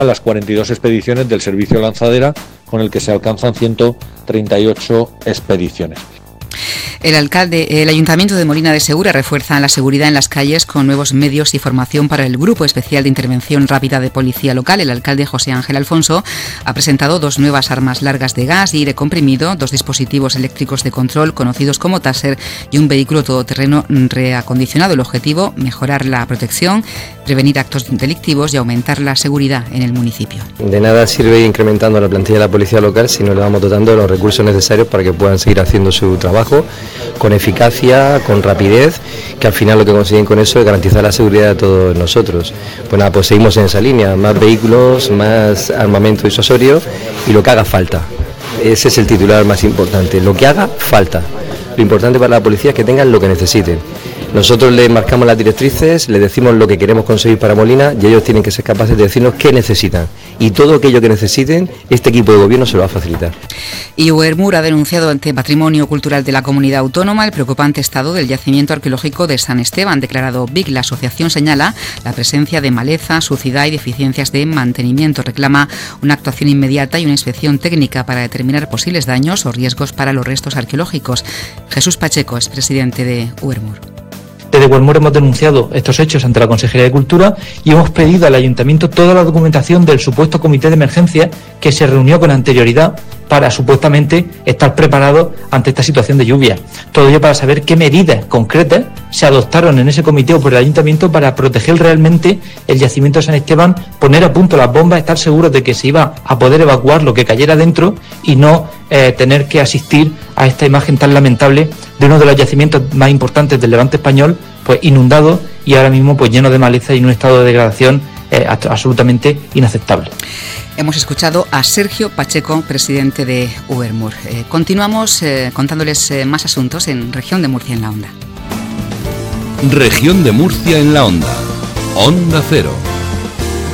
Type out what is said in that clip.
las 42 expediciones del servicio lanzadera, con el que se alcanzan 138 expediciones. El Ayuntamiento de Molina de Segura refuerza la seguridad en las calles con nuevos medios y formación para el Grupo Especial de Intervención Rápida de Policía Local. El alcalde José Ángel Alfonso ha presentado 2 nuevas armas largas de gas y aire comprimido, 2 dispositivos eléctricos de control conocidos como Taser y un vehículo todoterreno reacondicionado. El objetivo, mejorar la protección, prevenir actos delictivos y aumentar la seguridad en el municipio. De nada sirve ir incrementando la plantilla de la policía local si no le vamos dotando de los recursos necesarios para que puedan seguir haciendo su trabajo con eficacia, con rapidez, que al final lo que consiguen con eso es garantizar la seguridad de todos nosotros. Pues nada, pues seguimos en esa línea, más vehículos, más armamento disuasorio y lo que haga falta. Ese es el titular más importante, lo que haga falta. Lo importante para la policía es que tengan lo que necesiten. Nosotros les marcamos las directrices, les decimos lo que queremos conseguir para Molina y ellos tienen que ser capaces de decirnos qué necesitan. Y todo aquello que necesiten, este equipo de gobierno se lo va a facilitar. Y Uermur ha denunciado ante Patrimonio Cultural de la Comunidad Autónoma el preocupante estado del yacimiento arqueológico de San Esteban. Declarado BIC, la asociación señala la presencia de maleza, suciedad y deficiencias de mantenimiento. Reclama una actuación inmediata y una inspección técnica para determinar posibles daños o riesgos para los restos arqueológicos. Jesús Pacheco es presidente de Uermur. Desde Uermur hemos denunciado estos hechos ante la Consejería de Cultura y hemos pedido al Ayuntamiento toda la documentación del supuesto comité de emergencia que se reunió con anterioridad para supuestamente estar preparado ante esta situación de lluvia. Todo ello para saber qué medidas concretas se adoptaron en ese comité o por el Ayuntamiento para proteger realmente el yacimiento de San Esteban, poner a punto las bombas, estar seguros de que se iba a poder evacuar lo que cayera dentro y no tener que asistir a esta imagen tan lamentable de uno de los yacimientos más importantes del Levante español, pues inundado y ahora mismo pues lleno de maleza y en un estado de degradación absolutamente inaceptable. Hemos escuchado a Sergio Pacheco, presidente de Uermur. Continuamos contándoles más asuntos en Región de Murcia en la Onda. Región de Murcia en la Onda. Onda Cero.